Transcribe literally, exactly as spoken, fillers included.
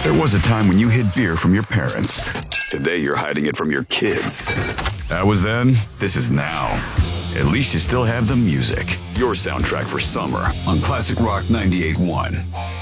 There was a time when you hid beer from your parents. Today you're hiding it from your kids. That was then, this is now. At least you still have the music. Your soundtrack for summer on Classic Rock ninety-eight point one.